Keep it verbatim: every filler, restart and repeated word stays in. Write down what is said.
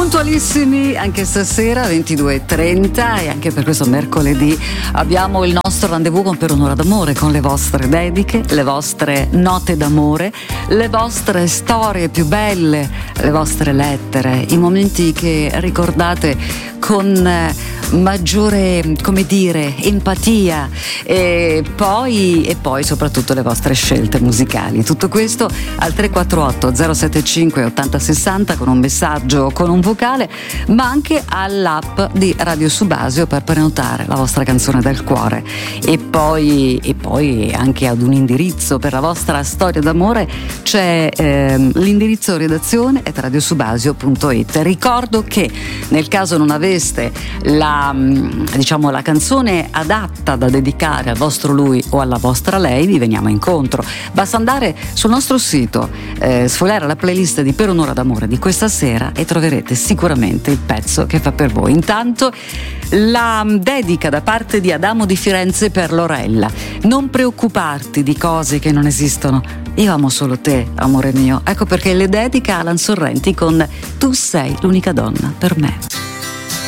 Puntualissimi anche stasera ventidue e trenta, e anche per questo mercoledì abbiamo il nostro rendezvous con Per un'ora d'amore, con le vostre dediche, le vostre note d'amore, le vostre storie più belle, le vostre lettere, i momenti che ricordate con maggiore, come dire, empatia, e poi, e poi soprattutto le vostre scelte musicali. Tutto questo al tre quattro otto zero sette cinque ottanta sessanta con un messaggio, con un vocale, ma anche all'app di Radio Subasio per prenotare la vostra canzone del cuore, e poi, e poi anche ad un indirizzo per la vostra storia d'amore. C'è ehm, l'indirizzo redazione at radiosubasio punto it. Ricordo che nel caso non aveste la, diciamo, la canzone adatta da dedicare al vostro lui o alla vostra lei, vi veniamo incontro. Basta andare sul nostro sito, eh, sfogliare la playlist di Per un'ora d'amore di questa sera e troverete sicuramente il pezzo che fa per voi. Intanto la dedica da parte di Adamo di Firenze per Lorella: non preoccuparti di cose che non esistono, io amo solo te, amore mio. Ecco perché le dedica Alan Sorrenti con Tu sei l'unica donna per me.